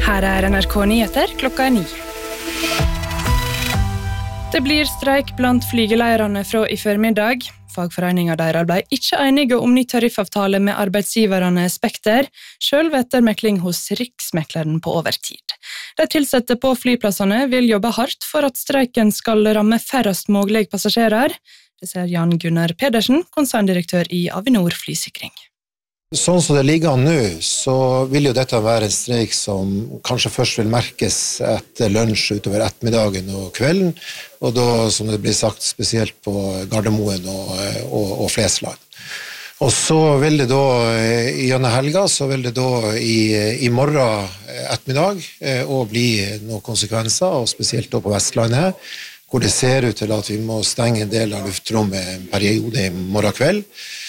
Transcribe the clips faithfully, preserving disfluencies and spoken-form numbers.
Her er N R K Nyheter, klokka er ni. Det blir streik blant flygeleierne fra i formiddag. Fagforeningen deres ble ikke enige om ny tariffavtale med arbeidsgiverne Spekter, selv etter mekling hos Riksmekleren på overtid. De tilsatte på flyplassene vil jobbe hardt for at streiken skal ramme færrest mulig passasjerer. Det ser Jan Gunnar Pedersen, konserndirektør i Avinor Flysikring. Sånn som det ligger an nå, så vil jo dette være en streik som kanskje først vil merkes etter lunsj utover ettermiddagen og kvelden, og da, som det blir sagt, spesielt på Gardermoen og, og, og Flesland. Og så vil det da, gjennom helga, så vil det da i, i morgen ettermiddag også bli noen konsekvenser, og spesielt da på Vestlandet her, hvor det ser ut til at vi må stenge en del av luftrommet en periode i morgen kveld.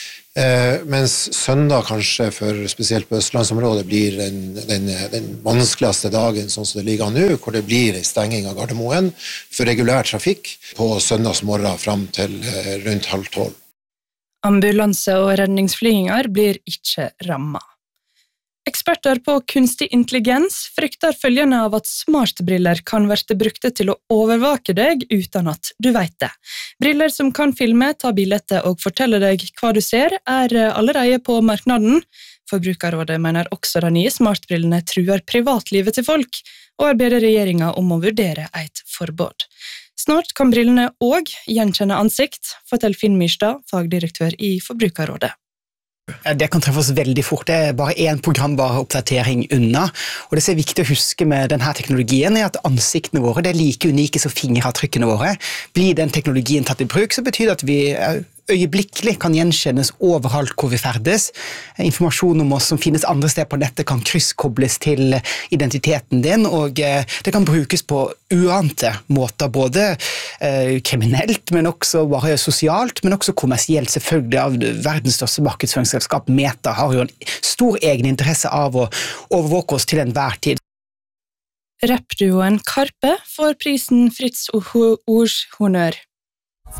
Eh, mens søndag kanskje for spesielt på Østlandsområdet blir den, den, den vanskeligste dagen sånn som det ligger an nå, hvor det blir en stenging av Gardermoen for regulær trafikk på søndagsmorgen frem til eh, rundt halv tolv. Ambulanse- og redningsflyginger blir ikke rammet. Eksperter på kunstig intelligens frykter følgende av at smartbriller kan være brukte til å overvake deg uten at du vet det. Briller som kan filme, ta bilder og fortelle deg hva du ser, er allerede på marknaden. Forbrukerrådet mener også de nye smartbrillene truer privatlivet til folk, og har bedt regjeringen om å vurdere et forbud. Snart kan brillene også gjenkjenne ansikt, forteller Finn Myrstad, fagdirektør i Forbrukerrådet. Det kan treffe oss veldig fort. Det er bare en programbar oppdatering unna. Og det som er viktig å huske med denne teknologien er at ansiktene våre det er like unike som fingeravtrykkene våre. Blir den teknologien tatt i bruk, så betyr det at vi øyeblikkelig kan gjenkjennes overalt hvor vi ferdes. Informasjon om oss som finnes andre steder på nettet kan krysskobles til identiteten din, og det kan brukes på uante måter, både eh, kriminelt, men også bare sosialt, men også kommersielt. Selvfølgelig av verdens største markedsføringsselskap, Meta, har jo en stor egen interesse av å overvåke oss til enhver tid. Rappduoen Karpe får prisen Fritz Ohrs Honør.